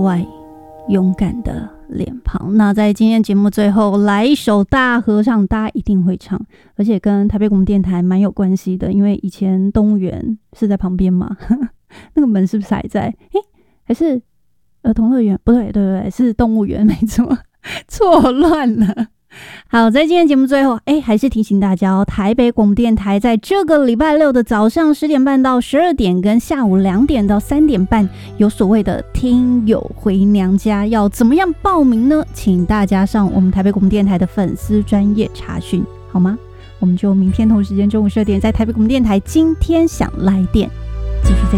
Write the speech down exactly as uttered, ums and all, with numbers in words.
外勇敢的脸庞。那在今天节目最后来一首大合唱，大家一定会唱，而且跟台北广播电台蛮有关系的，因为以前动物园是在旁边嘛那个门是不是还在？诶，还是儿童乐园？不对对对，是动物园，没错，错乱了。好，在今天节目最后，哎，还是提醒大家哦，台北广播电台在这个礼拜六的早上十点半到十二点，跟下午两点到三点半，有所谓的听友回娘家，要怎么样报名呢？请大家上我们台北广播电台的粉丝专页查询，好吗？我们就明天同时间中午十二点，在台北广播电台今天想来电继续再